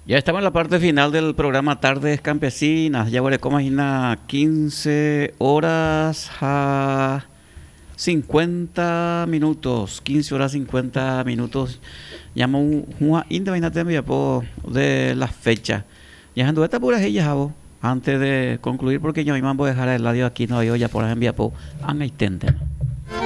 Ya estamos en la parte final del programa Tardes Campesinas. Ya huele como imagina 15 horas a 50 minutos. 15 horas 50 minutos. Llamo un independiente de la fecha. Ya anduve esta pura ella jabo. Antes de concluir, porque yo mismo voy a dejar el radio aquí, no hay ya por ejemplo, an